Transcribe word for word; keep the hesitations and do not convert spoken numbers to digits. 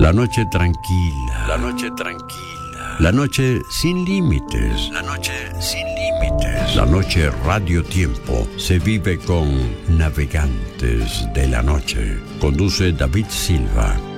La noche tranquila, la noche tranquila, la noche sin límites, la noche sin límites, la noche Radio Tiempo se vive con Navegantes de la Noche. Conduce David Silva.